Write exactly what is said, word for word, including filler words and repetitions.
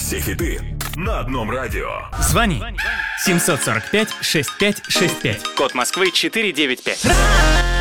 Все хиты на одном радио. Звони семь сорок пять шестьдесят пять шестьдесят пять. Код Москвы четыреста девяносто пять.